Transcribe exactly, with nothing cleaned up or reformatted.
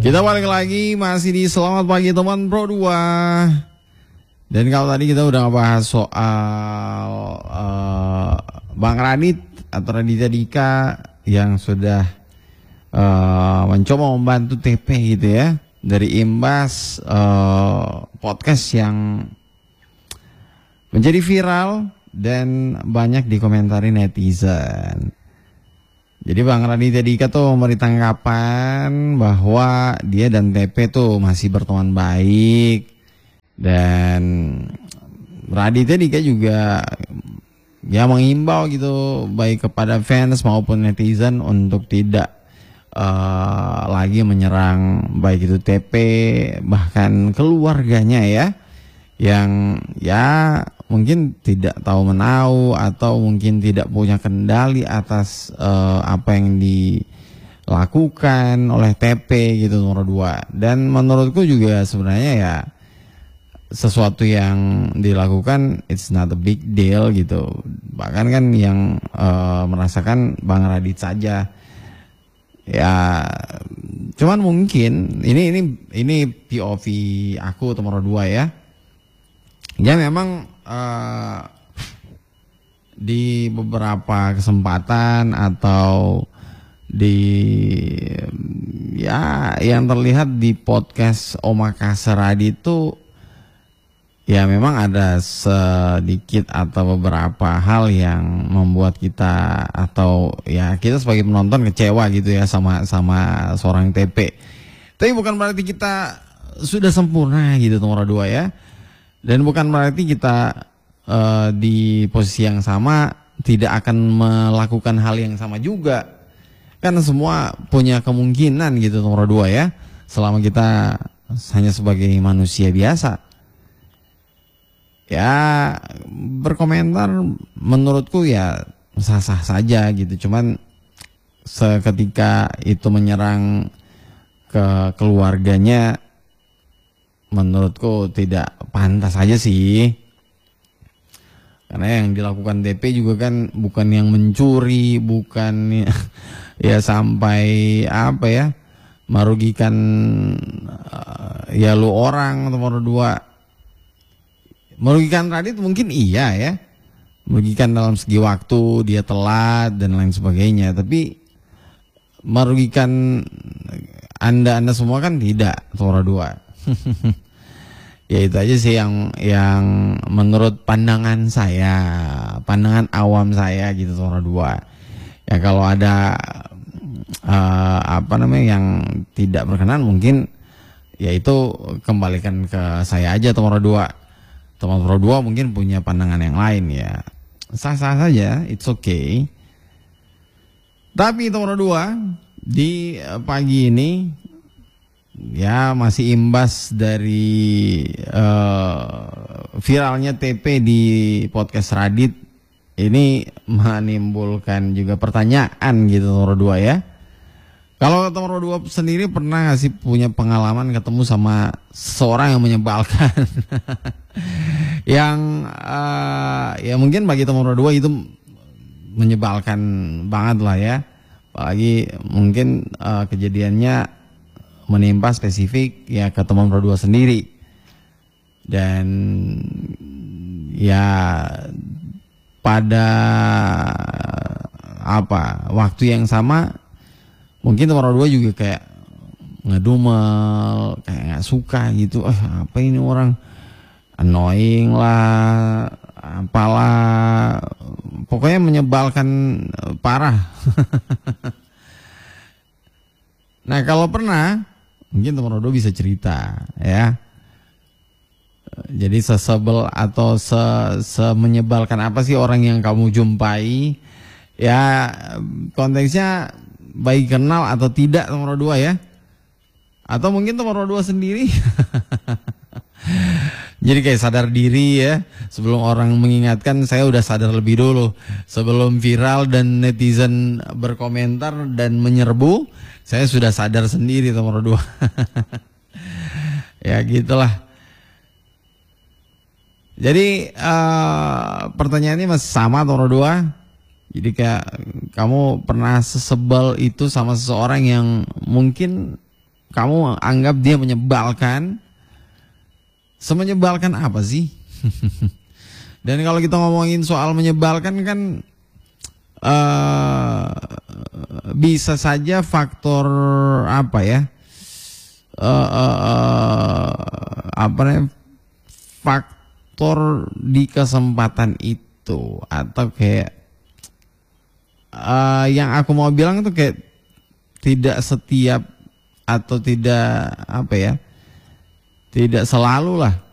Kita balik lagi masih di Selamat Pagi Teman Pro dua. Dan kalau tadi kita udah ngebahas soal uh, Bang Radit atau Raditya Dika yang sudah uh, mencoba membantu T P gitu ya, dari imbas uh, podcast yang menjadi viral dan banyak dikomentari netizen. Jadi Bang Raditya Dika tuh memberi tanggapan bahwa dia dan T P tuh masih berteman baik. Dan Raditya Dika juga ya mengimbau gitu baik kepada fans maupun netizen untuk tidak uh, lagi menyerang baik itu T P bahkan keluarganya ya, yang ya mungkin tidak tahu menahu atau mungkin tidak punya kendali atas uh, apa yang dilakukan oleh T P gitu nomor dua. Dan menurutku juga sebenarnya ya sesuatu yang dilakukan it's not a big deal gitu. Bahkan kan yang uh, merasakan Bang Radit saja. Ya cuman mungkin ini ini ini P O V aku nomor dua ya. Ya memang uh, di beberapa kesempatan atau di ya yang terlihat di podcast Omakase Radit itu ya memang ada sedikit atau beberapa hal yang membuat kita atau ya kita sebagai penonton kecewa gitu ya sama sama seorang T P. Tapi bukan berarti kita sudah sempurna gitu nomor dua ya. Dan bukan berarti kita uh, di posisi yang sama tidak akan melakukan hal yang sama juga. Kan semua punya kemungkinan gitu nomor dua ya. Selama kita hanya sebagai manusia biasa. Ya berkomentar menurutku ya sah-sah saja gitu. Cuman seketika itu menyerang ke keluarganya, menurutku tidak pantas aja sih. Karena yang dilakukan T P juga kan bukan yang mencuri, bukan ya sampai apa ya merugikan uh, ya lu orang nomor dua. Merugikan Radit mungkin iya ya, merugikan dalam segi waktu dia telat dan lain sebagainya. Tapi merugikan anda anda semua kan tidak nomor dua. Ya itu aja sih yang yang menurut pandangan saya, pandangan awam saya gitu nomor dua. Ya kalau ada uh, apa namanya yang tidak berkenan mungkin ya itu kembalikan ke saya aja nomor dua. Nomor dua mungkin punya pandangan yang lain ya. Sah-sah saja, it's okay. Tapi nomor dua di pagi ini ya masih imbas dari uh, viralnya T P di podcast Radit ini menimbulkan juga pertanyaan gitu nomor dua ya. Kalau nomor dua sendiri pernah nggak sih punya pengalaman ketemu sama seorang yang menyebalkan? Yang uh, ya mungkin bagi nomor dua itu menyebalkan banget lah ya. Apalagi mungkin uh, kejadiannya menimpa spesifik ya ke teman nomor dua sendiri. Dan ya pada apa waktu yang sama mungkin nomor dua juga kayak ngedumel, kayak nggak suka gitu. Eh apa ini orang annoying lah, apalah, pokoknya menyebalkan parah. Nah kalau pernah mungkin nomor dua bisa cerita ya. Jadi sesebel atau se, semenyebalkan apa sih orang yang kamu jumpai? Ya konteksnya baik kenal atau tidak nomor dua ya. Atau mungkin nomor dua sendiri. Jadi kayak sadar diri ya. Sebelum orang mengingatkan saya udah sadar lebih dulu. Sebelum viral dan netizen berkomentar dan menyerbu, saya sudah sadar sendiri nomor dua. Ya gitulah. Jadi uh, pertanyaannya masih sama nomor dua. Jadi kayak kamu pernah sesebel itu sama seseorang yang mungkin kamu anggap dia menyebalkan. Semenyebalkan apa sih? Dan kalau kita ngomongin soal menyebalkan kan uh, bisa saja faktor apa ya? Uh, uh, uh, apa namanya? Faktor di kesempatan itu atau kayak uh, yang aku mau bilang itu kayak tidak setiap atau tidak apa ya? Tidak selalu lah